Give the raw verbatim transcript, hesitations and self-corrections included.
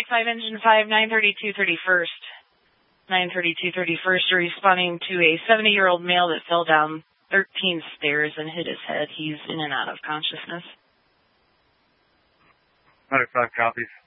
five Engine five, nine thirty-two thirty-first. nine thirty-two thirty-first, responding to a seventy-year-old male that fell down thirteen stairs and hit his head. He's in and out of consciousness. ninety-five copies.